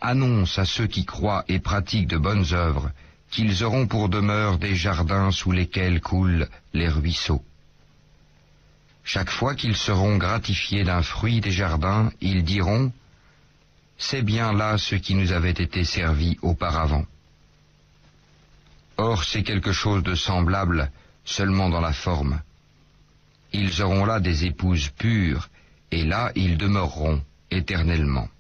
annonce à ceux qui croient et pratiquent de bonnes œuvres qu'ils auront pour demeure des jardins sous lesquels coulent les ruisseaux. Chaque fois qu'ils seront gratifiés d'un fruit des jardins, ils diront « C'est bien là ce qui nous avait été servi auparavant ». Or c'est quelque chose de semblable, seulement dans la forme. Ils auront là des épouses pures, et là ils demeureront éternellement.